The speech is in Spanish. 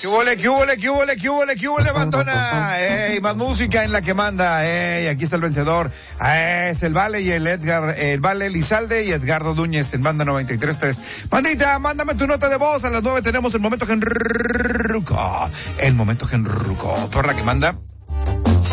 ¿Qué huele, bandona? Ey, más música en la que manda. Ey, aquí está el vencedor. Es el Vale y el Vale Elizalde y Edgardo Núñez en banda 93.3. Bandita, mándame tu nota de voz. A las 9 tenemos el momento genruco. El momento genruco. Por la que manda.